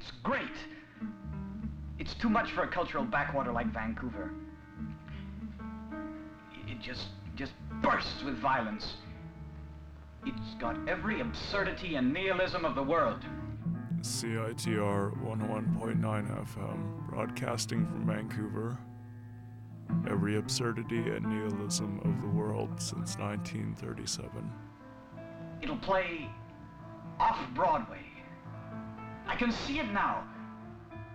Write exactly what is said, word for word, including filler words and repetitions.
it's great. It's too much for a cultural backwater like Vancouver. It just, just bursts with violence. It's got every absurdity and nihilism of the world. C I T R one oh one point nine F M, broadcasting from Vancouver. Every absurdity and nihilism of the world since nineteen thirty-seven. It'll play off-Broadway. I can see it now.